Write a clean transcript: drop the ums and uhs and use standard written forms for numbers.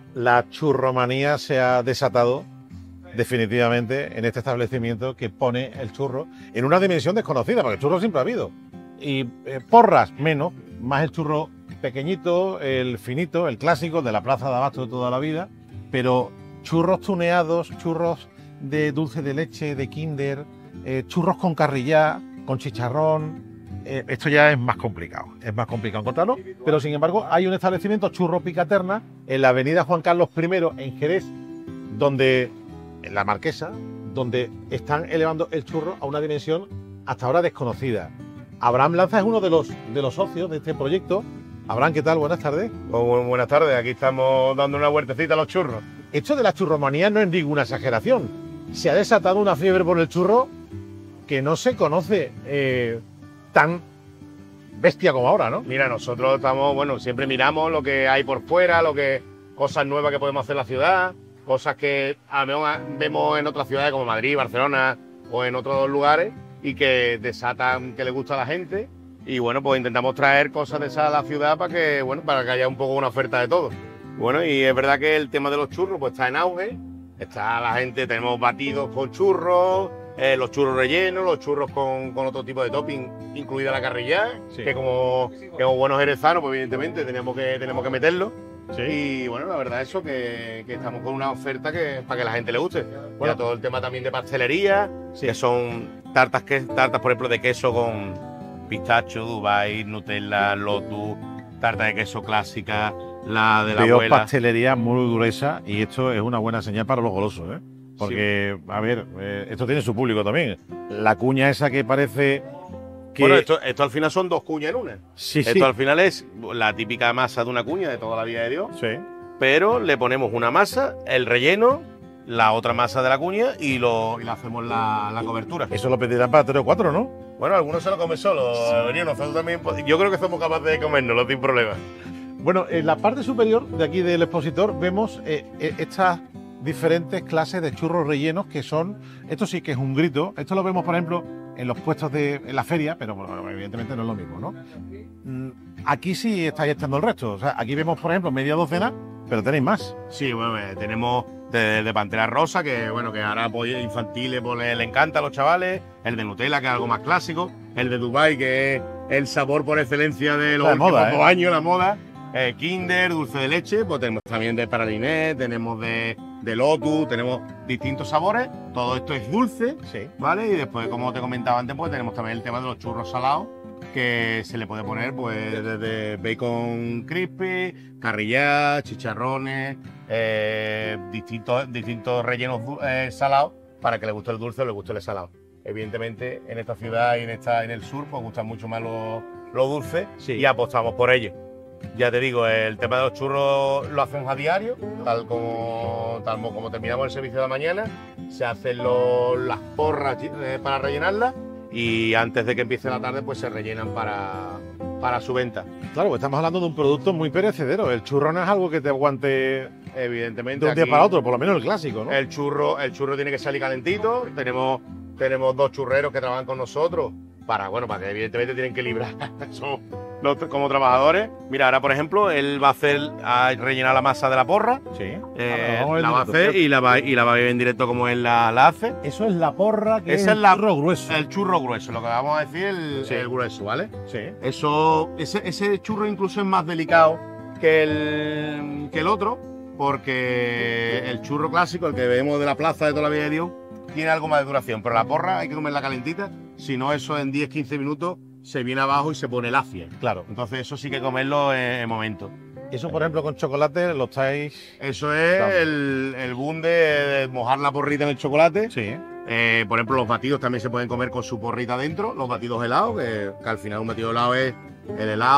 La churromanía se ha desatado definitivamente en este establecimiento que pone el churro en una dimensión desconocida, porque el churro siempre ha habido. Y porras menos, más el churro pequeñito, el finito, el clásico de la plaza de abasto de toda la vida, pero churros tuneados, churros de dulce de leche, de Kinder, churros con carrillá, con chicharrón. Esto ya es más complicado encontrarlo, pero sin embargo hay un establecimiento, Churro Picaterna, en la avenida Juan Carlos I, en Jerez, donde, en la Marquesa, donde están elevando el churro a una dimensión hasta ahora desconocida. Abraham Lanza es uno de los socios de este proyecto. Abraham, ¿qué tal? Buenas tardes. Buenas tardes, aquí estamos dando una vueltecita a los churros. Esto de la churromanía no es ninguna exageración. Se ha desatado una fiebre por el churro que no se conoce tan bestia como ahora, ¿no? Mira, nosotros estamos, siempre miramos lo que hay por fuera, cosas nuevas que podemos hacer en la ciudad, cosas que a lo mejor vemos en otras ciudades como Madrid, Barcelona o en otros lugares y que desatan, que le gusta a la gente. Y bueno, pues intentamos traer cosas de esas a la ciudad para que haya un poco una oferta de todo. Bueno, y es verdad que el tema de los churros pues está en auge. Está la gente, tenemos batidos con churros, los churros rellenos, los churros con otro tipo de topping, incluida la carrillá, sí. que como buenos jerezanos, pues evidentemente tenemos que meterlo. Sí. Y bueno, la verdad eso, que estamos con una oferta para que la gente le guste. Bueno, todo el tema también de pastelería, sí. Que son tartas, por ejemplo, de queso con pistacho, Dubai, Nutella, Lotus, tarta de queso clásica, la de la abuela. Pastelería muy gruesa y esto es una buena señal para los golosos, ¿eh? Porque, sí. A ver, esto tiene su público también. La cuña esa que parece que... Bueno, esto al final son dos cuñas en una. Sí, esto al final es la típica masa de una cuña de toda la vida de Dios. Sí. Pero le ponemos una masa, el relleno, la otra masa de la cuña y le hacemos la cobertura. Eso lo pedirán para 3 o 4, ¿no? Bueno, algunos se lo comen solo. Sí. Nosotros también, yo creo que somos capaces de comérnoslo sin problema. Bueno, en la parte superior de aquí del expositor vemos estas diferentes clases de churros rellenos que son, esto sí que es un grito, esto lo vemos por ejemplo en los puestos en la feria, pero bueno, evidentemente no es lo mismo, ¿no? Aquí sí estáis echando el resto, o sea, aquí vemos por ejemplo media docena, pero tenéis más. Sí, bueno, tenemos de Pantera Rosa, que ahora pues, infantiles pues, le encanta a los chavales, el de Nutella, que es algo más clásico, el de Dubai, que es el sabor por excelencia de los últimos 2 años, la moda. Kinder, dulce de leche, pues tenemos también de praliné, tenemos de Lotus, tenemos distintos sabores. Todo esto es dulce, sí. ¿Vale? Y después, como te comentaba antes, pues tenemos también el tema de los churros salados, que se le puede poner pues desde bacon crispy, carrillá, chicharrones, distintos rellenos salados para que le guste el dulce o le guste el salado. Evidentemente, en esta ciudad y en el sur, pues gustan mucho más los dulces, sí. Y apostamos por ello. Ya te digo, el tema de los churros lo hacemos a diario, tal como terminamos el servicio de la mañana, se hacen las porras para rellenarlas y antes de que empiece la tarde pues se rellenan para su venta. Claro, pues estamos hablando de un producto muy perecedero, el churro no es algo que te aguante evidentemente de un día para otro, por lo menos el clásico, ¿no? El churro tiene que salir calentito, tenemos 2 churreros que trabajan con nosotros para que evidentemente tienen que librar como trabajadores. Mira, ahora por ejemplo, él va a rellenar la masa de la porra. Sí. La va a hacer y la va a ver en directo como él la hace. Eso es la porra, que ese es el churro grueso. El churro grueso, lo que vamos a decir, el grueso, ¿vale? Sí. Ese churro incluso es más delicado que el otro, porque el churro clásico, el que vemos de la plaza de toda la vida de Dios, tiene algo más de duración, pero la porra hay que comerla calentita, si no eso en 10-15 minutos se viene abajo y se pone lacia. Claro. Entonces eso sí que comerlo en momento. Eso, por ejemplo, con chocolate lo estáis... Eso es el boom de mojar la porrita en el chocolate. Sí. Por ejemplo, los batidos también se pueden comer con su porrita dentro, los batidos helados, que al final un batido helado es el helado